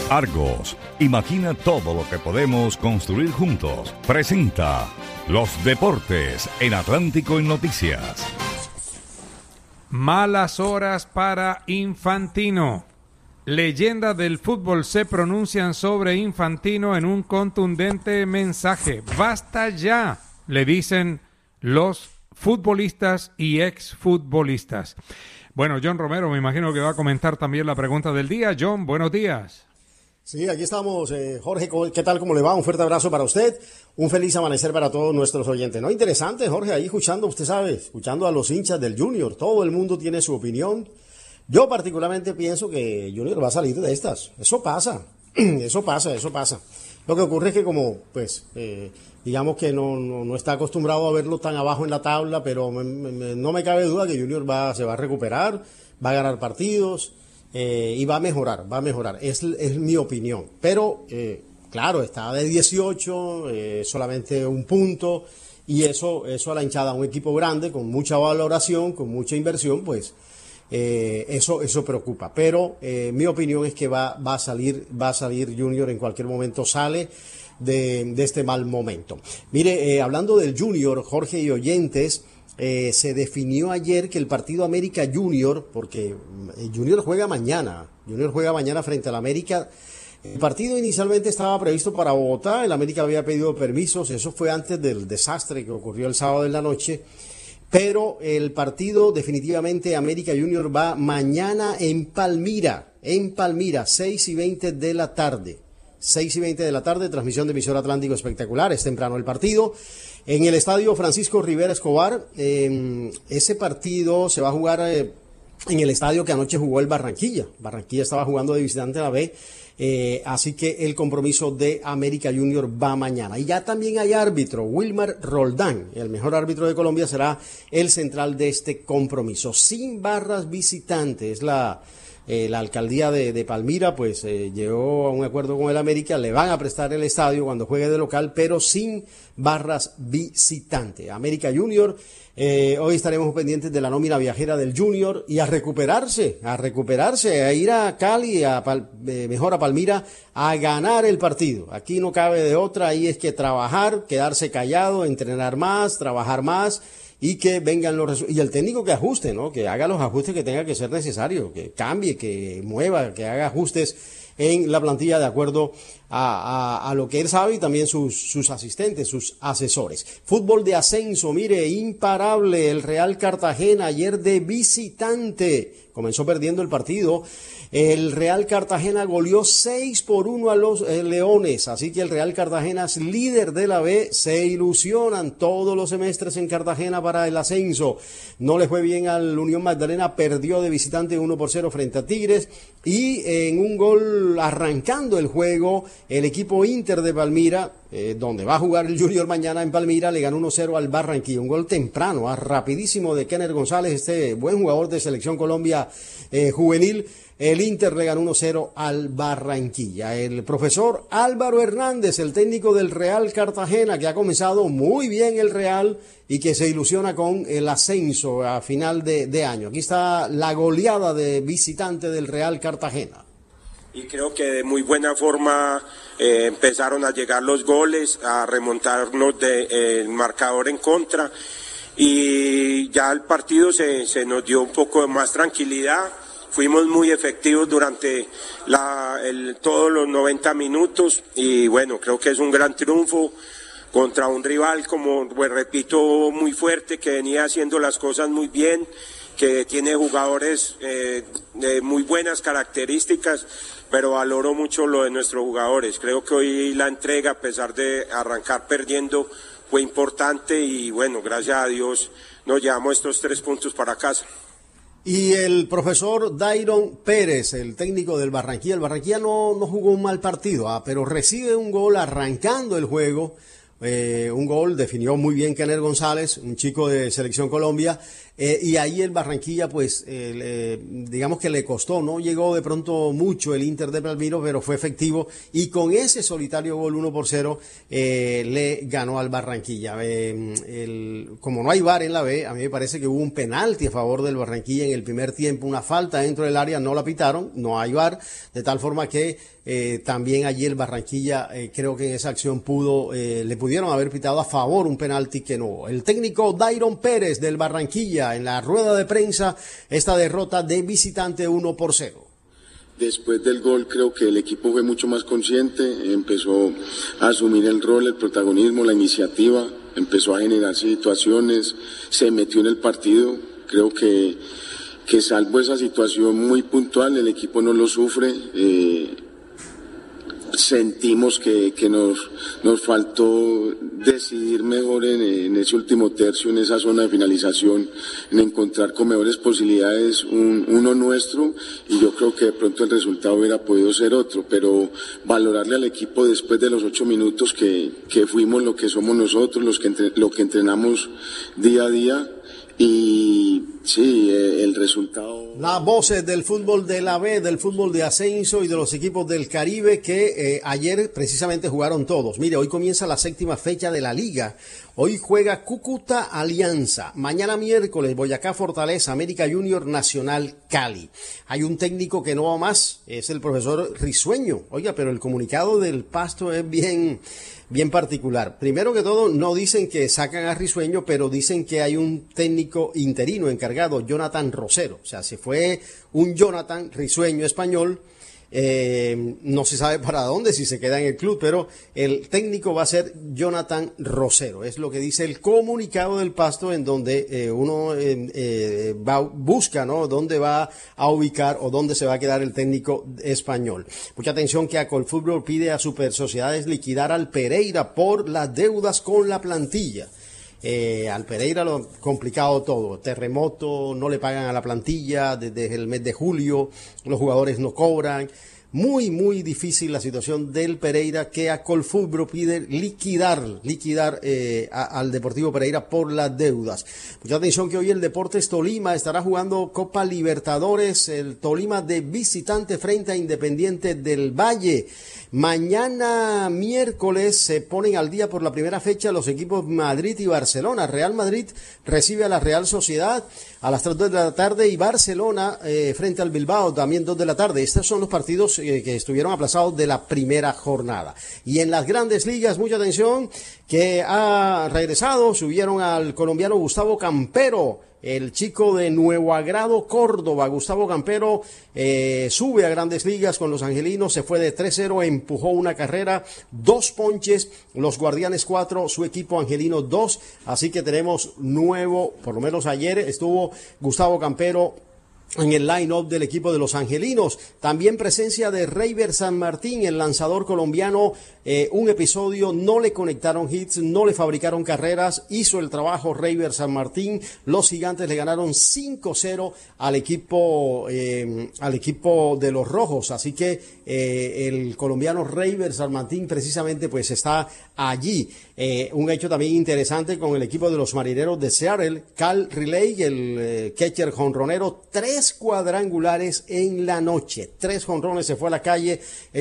Argos, imagina todo lo que podemos construir juntos. Presenta los deportes en Atlántico en Noticias. Malas horas para Infantino. Leyendas del fútbol se pronuncian sobre Infantino en un contundente mensaje. ¡Basta ya!, le dicen los futbolistas y exfutbolistas. Bueno, John Romero, me imagino que va a comentar también la pregunta del día. John, buenos días. Sí, aquí estamos, Jorge, ¿qué tal? ¿Cómo le va? Un fuerte abrazo para usted, un feliz amanecer para todos nuestros oyentes. No, interesante, Jorge, ahí escuchando, usted sabe, escuchando a los hinchas del Junior, todo el mundo tiene su opinión. Yo particularmente pienso que Junior va a salir de estas, eso pasa. Lo que ocurre es que como, pues, digamos que no está acostumbrado a verlo tan abajo en la tabla, pero no me cabe duda que Junior se va a recuperar, va a ganar partidos. Y va a mejorar, es mi opinión, pero claro, está de 18, solamente un punto, y eso a la hinchada, un equipo grande, con mucha valoración, con mucha inversión, pues eso preocupa, pero mi opinión es que va a salir Junior, en cualquier momento sale de este mal momento. Mire, hablando del Junior, Jorge y oyentes, se definió ayer que el partido América Junior, porque Junior juega mañana frente al América. El partido inicialmente estaba previsto para Bogotá, el América había pedido permisos, eso fue antes del desastre que ocurrió el sábado en la noche, pero el partido definitivamente América Junior va mañana en Palmira, 6:20 de la tarde. 6:20 de la tarde, transmisión de emisora Atlántico espectacular, es temprano el partido. En el estadio Francisco Rivera Escobar, ese partido se va a jugar en el estadio que anoche jugó el Barranquilla. Barranquilla estaba jugando de visitante a la B, así que el compromiso de América Junior va mañana. Y ya también hay árbitro, Wilmar Roldán, el mejor árbitro de Colombia, será el central de este compromiso. Sin barras visitantes, la alcaldía de Palmira pues llegó a un acuerdo con el América, le van a prestar el estadio cuando juegue de local, pero sin barras visitante. América Junior, hoy estaremos pendientes de la nómina viajera del Junior y a recuperarse, a ir a Cali, mejor a Palmira, a ganar el partido. Aquí no cabe de otra, ahí es que trabajar, quedarse callado, entrenar más, trabajar más, y que vengan los resultados, y el técnico que ajuste, ¿no? Que haga los ajustes que tenga que ser necesario, que cambie, que mueva, que haga ajustes en la plantilla de acuerdo a lo que él sabe, y también sus asistentes, sus asesores. Fútbol de ascenso, mire, imparable el Real Cartagena ayer de visitante, comenzó perdiendo el partido. El Real Cartagena goleó 6-1 a los Leones, así que el Real Cartagena es líder de la B. Se ilusionan todos los semestres en Cartagena para el ascenso. No le fue bien al Unión Magdalena, perdió de visitante 1-0 frente a Tigres, y en un gol arrancando el juego, el equipo Inter de Palmira, donde va a jugar el Junior mañana en Palmira, le ganó 1-0 al Barranquilla. Un gol temprano, rapidísimo de Kenner González, este buen jugador de Selección Colombia juvenil. El Inter le ganó 1-0 al Barranquilla. El profesor Álvaro Hernández, el técnico del Real Cartagena, que ha comenzado muy bien el Real y que se ilusiona con el ascenso a final de año. Aquí está la goleada de visitante del Real Cartagena. Y creo que de muy buena forma empezaron a llegar los goles, a remontarnos del marcador en contra, y ya el partido se nos dio un poco de más tranquilidad. Fuimos muy efectivos durante todos los 90 minutos y bueno, creo que es un gran triunfo contra un rival, como pues, repito, muy fuerte, que venía haciendo las cosas muy bien, que tiene jugadores de muy buenas características, pero valoro mucho lo de nuestros jugadores. Creo que hoy la entrega, a pesar de arrancar perdiendo, fue importante y bueno, gracias a Dios nos llevamos estos 3 puntos para casa. Y el profesor Dairon Pérez, el técnico del Barranquilla. El Barranquilla no jugó un mal partido, pero recibe un gol arrancando el juego. Un gol definió muy bien Kenner González, un chico de Selección Colombia. Y ahí el Barranquilla, pues, digamos que le costó, no llegó de pronto mucho el Inter de Palmiro, pero fue efectivo y con ese solitario gol 1-0 le ganó al Barranquilla. Como no hay VAR en la B, a mí me parece que hubo un penalti a favor del Barranquilla en el primer tiempo, una falta dentro del área, no la pitaron, no hay VAR, de tal forma que también allí el Barranquilla creo que en esa acción le pudieron haber pitado a favor un penalti que no hubo. El técnico Dairon Pérez del Barranquilla en la rueda de prensa esta derrota de visitante 1-0. Después del gol creo que el equipo fue mucho más consciente, empezó a asumir el rol, el protagonismo, la iniciativa, empezó a generar situaciones, se metió en el partido. Creo que salvo esa situación muy puntual el equipo no lo sufre. Sentimos que nos faltó decidir mejor en ese último tercio, en esa zona de finalización, en encontrar con mejores posibilidades uno nuestro, y yo creo que de pronto el resultado hubiera podido ser otro, pero valorarle al equipo después de los 8 minutos que fuimos lo que somos nosotros, lo que entrenamos día a día. Y sí, el resultado. Las voces del fútbol de la B, del fútbol de ascenso y de los equipos del Caribe que ayer precisamente jugaron todos. Mire, hoy comienza la 7ª fecha de la liga. Hoy juega Cúcuta Alianza. Mañana miércoles Boyacá Fortaleza, América Junior, Nacional Cali. Hay un técnico que no va más, es el profesor Risueño. Oiga, pero el comunicado del Pasto es bien particular. Primero que todo, no dicen que sacan a Risueño, pero dicen que hay un técnico interino encargado, Jonathan Rosero. O sea, se fue un Jonathan Risueño español. No se sabe para dónde, si se queda en el club, pero el técnico va a ser Jonathan Rosero. Es lo que dice el comunicado del Pasto, en donde uno busca, ¿no?, dónde va a ubicar o dónde se va a quedar el técnico español. Mucha atención que Acolfútbol pide a Super Sociedades liquidar al Pereira por las deudas con la plantilla. Al Pereira lo complicado todo, terremoto, no le pagan a la plantilla desde el mes de julio, los jugadores no cobran, muy difícil la situación del Pereira, que a Colfútbol pide liquidar al Deportivo Pereira por las deudas. Mucha atención que hoy el Deportes Tolima estará jugando Copa Libertadores, el Tolima de visitante frente a Independiente del Valle. Mañana miércoles se ponen al día por la primera fecha los equipos Madrid y Barcelona. Real Madrid recibe a la Real Sociedad a las 3 de la tarde y Barcelona frente al Bilbao también 2 de la tarde. Estos son los partidos que estuvieron aplazados de la primera jornada. Y en las grandes ligas, mucha atención, que ha regresado, subieron al colombiano Gustavo Campero. El chico de Nuevo Agrado, Córdoba, Gustavo Campero, sube a Grandes Ligas con los angelinos, se fue de 3-0, empujó una carrera, 2 ponches, los Guardianes 4, su equipo angelino 2, así que tenemos nuevo, por lo menos ayer estuvo Gustavo Campero en el line-up del equipo de los angelinos. También presencia de Reiber San Martín, el lanzador colombiano. Un episodio, no le conectaron hits, no le fabricaron carreras, hizo el trabajo Reiber San Martín. Los Gigantes le ganaron 5-0 al equipo de los Rojos, así que el colombiano Reiber San Martín precisamente pues está allí. Un hecho también interesante con el equipo de los Marineros de Seattle, Cal Riley, el catcher jonronero, 3 cuadrangulares en la noche, 3 jonrones, se fue a la calle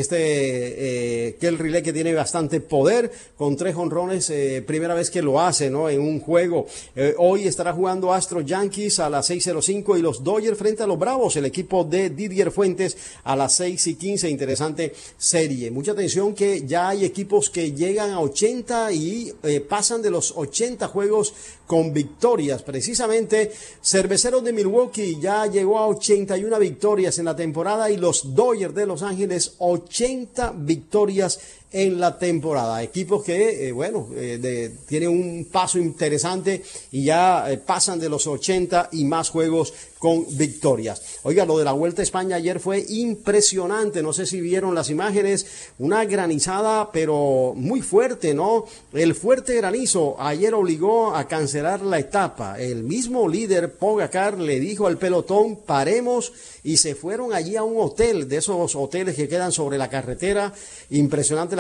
Cal Riley, que tiene bastante poder, con 3 jonrones, primera vez que lo hace, ¿no?, en un juego. Hoy estará jugando Astros Yankees a las 6:05 y los Dodgers frente a los Bravos, el equipo de Didier Fuentes, a las 6:15, interesante serie. Mucha atención que ya hay equipos que llegan a 80 y pasan de los 80 juegos con victorias. Precisamente Cerveceros de Milwaukee ya llegó a 81 victorias en la temporada y los Dodgers de Los Ángeles 80 victorias en la temporada. Equipos que, tienen un paso interesante y ya pasan de los 80 y más juegos con victorias. Oiga, lo de la Vuelta a España ayer fue impresionante, no sé si vieron las imágenes, una granizada pero muy fuerte, ¿no? El fuerte granizo ayer obligó a cancelar la etapa. El mismo líder Pogacar le dijo al pelotón, paremos, y se fueron allí a un hotel, de esos hoteles que quedan sobre la carretera. Impresionante la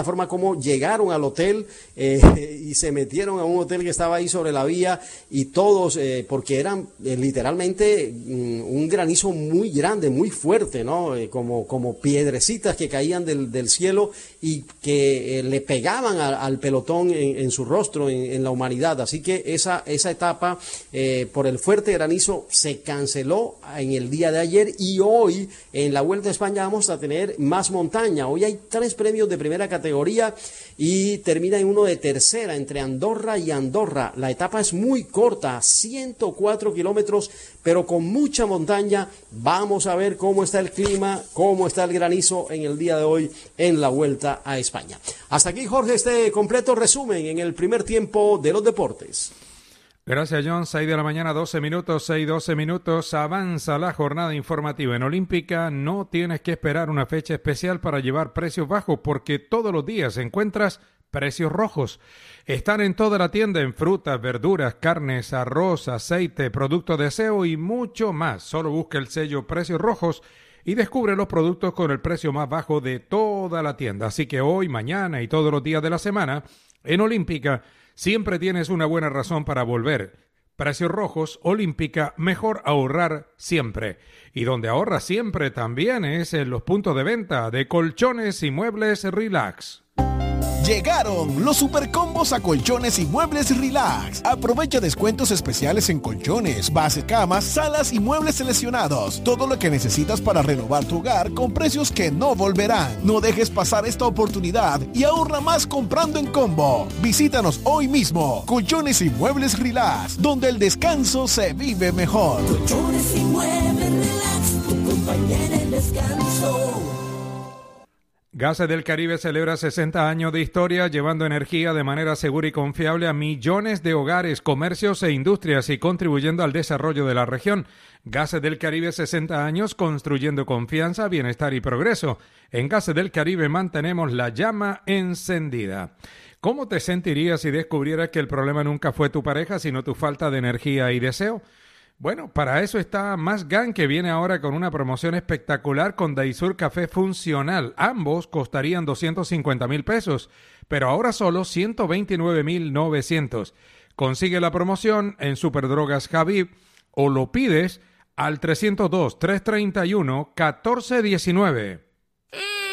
la forma como llegaron al hotel y se metieron a un hotel que estaba ahí sobre la vía y todos, porque eran literalmente un granizo muy grande, muy fuerte, ¿no? Como piedrecitas que caían del cielo y que le pegaban al pelotón en su rostro, en la humanidad. Así que esa etapa por el fuerte granizo se canceló en el día de ayer, y hoy en la Vuelta a España vamos a tener más montaña. Hoy hay 3 premios de primera categoría y termina en uno de tercera entre Andorra y Andorra. La etapa es muy corta, 104 kilómetros, pero con mucha montaña. Vamos a ver cómo está el clima, cómo está el granizo en el día de hoy en la Vuelta a España. Hasta aquí, Jorge, este completo resumen en el primer tiempo de los deportes. Gracias, John. 6 de la mañana, 12 minutos, 6:12 minutos. Avanza la jornada informativa en Olímpica. No tienes que esperar una fecha especial para llevar precios bajos, porque todos los días encuentras precios rojos. Están en toda la tienda, en frutas, verduras, carnes, arroz, aceite, productos de aseo y mucho más. Solo busca el sello Precios Rojos y descubre los productos con el precio más bajo de toda la tienda. Así que hoy, mañana y todos los días de la semana, en Olímpica, siempre tienes una buena razón para volver. Precios Rojos, Olímpica, mejor ahorrar siempre. Y donde ahorra siempre también es en los puntos de venta de colchones y muebles Relax. Llegaron los supercombos a Colchones y Muebles Relax. Aprovecha descuentos especiales en colchones, base camas, salas y muebles seleccionados. Todo lo que necesitas para renovar tu hogar con precios que no volverán. No dejes pasar esta oportunidad y ahorra más comprando en combo. Visítanos hoy mismo. Colchones y Muebles Relax, donde el descanso se vive mejor. Colchones y Muebles Relax, tu compañía en el descanso. Gases del Caribe celebra 60 años de historia, llevando energía de manera segura y confiable a millones de hogares, comercios e industrias y contribuyendo al desarrollo de la región. Gases del Caribe, 60 años, construyendo confianza, bienestar y progreso. En Gases del Caribe mantenemos la llama encendida. ¿Cómo te sentirías si descubrieras que el problema nunca fue tu pareja, sino tu falta de energía y deseo? Bueno, para eso está Más Gan, que viene ahora con una promoción espectacular con Daisur Café Funcional. Ambos costarían 250,000 pesos, pero ahora solo 129,900. Consigue la promoción en Superdrogas Javib o lo pides al 302-331-1419.